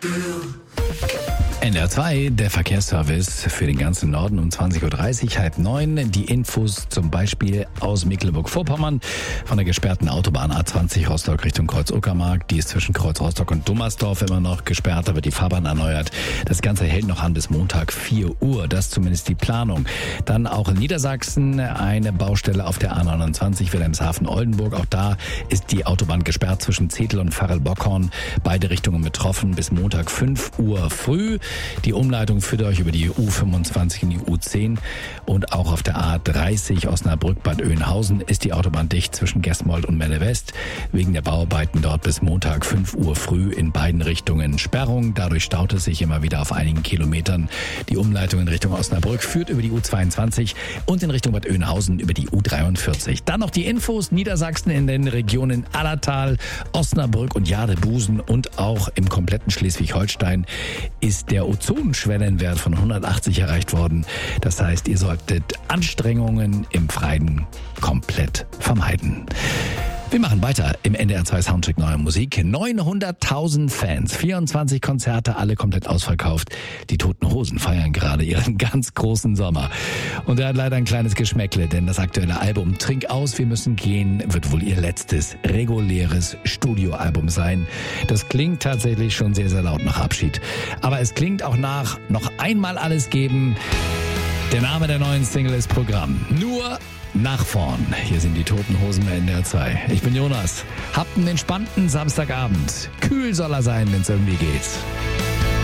NDR 2, der Verkehrsservice für den ganzen Norden um 20.30 Uhr, 8:30. Die Infos zum Beispiel aus Mecklenburg-Vorpommern von der gesperrten Autobahn A20 Rostock Richtung Kreuz-Uckermark. Die ist zwischen Kreuz Rostock und Dummersdorf immer noch gesperrt, da wird die Fahrbahn erneuert. Das Ganze hält noch an bis Montag 4 Uhr. Das ist zumindest die Planung. Dann auch in Niedersachsen eine Baustelle auf der A29 Wilhelmshaven-Oldenburg. Auch da ist die Autobahn gesperrt zwischen Zetel und Varel-Bockhorn. Beide Richtungen betroffen bis Montag 5 Uhr früh. Die Umleitung führt euch über die U25 in die U10 und auch auf der A30 Osnabrück-Bad Oeynhausen ist die Autobahn dicht zwischen Gesmold und Melle West. Wegen der Bauarbeiten dort bis Montag 5 Uhr früh in beiden Richtungen Sperrung. Dadurch staut es sich immer wieder auf einigen Kilometern. Die Umleitung in Richtung Osnabrück führt über die U22 und in Richtung Bad Oeynhausen über die U43. Dann noch die Infos. Niedersachsen in den Regionen Allertal, Osnabrück und Jadebusen und auch im kompletten Schleswig-Holstein ist der Ozonschwellenwert von 180 erreicht worden. Das heißt, ihr solltet Anstrengungen im Freien komplett vermeiden. Wir machen weiter im NDR 2 Soundcheck Neue Musik. 900.000 Fans, 24 Konzerte, alle komplett ausverkauft. Die Toten Hosen feiern gerade ihren ganz großen Sommer. Und er hat leider ein kleines Geschmäckle, denn das aktuelle Album Trink aus, wir müssen gehen wird wohl ihr letztes reguläres Studioalbum sein. Das klingt tatsächlich schon sehr, sehr laut nach Abschied. Aber es klingt auch nach noch einmal alles geben. Der Name der neuen Single ist Programm. Nur nach vorn. Hier sind die Toten Hosen bei NDR 2. Ich bin Jonas. Habt einen entspannten Samstagabend. Kühl soll er sein, wenn es irgendwie geht.